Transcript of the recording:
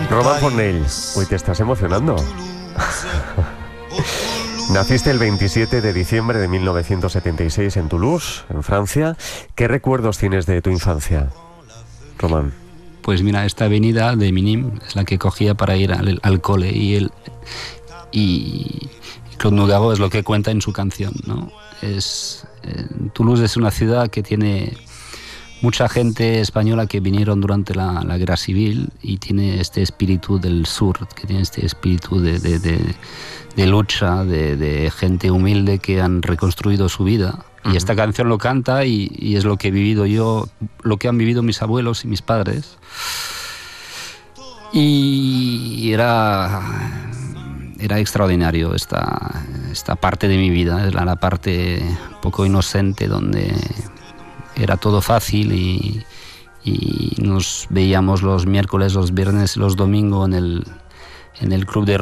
Román Fornell, uy, te estás emocionando. Naciste el 27 de diciembre de 1976 en Toulouse, en Francia. ¿Qué recuerdos tienes de tu infancia, Román? Pues mira, esta avenida de Minim es la que cogía para ir al cole y Claude Nougaro es lo que cuenta en su canción, ¿no? Toulouse es una ciudad que tiene mucha gente española que vinieron durante la guerra civil y tiene este espíritu del sur, que tiene este espíritu de lucha, de gente humilde que han reconstruido su vida. Uh-huh. Y esta canción lo canta y es lo que he vivido yo, lo que han vivido mis abuelos y mis padres. Y era extraordinario esta parte de mi vida, la parte un poco inocente donde era todo fácil y nos veíamos los miércoles, los viernes y los domingos en el club de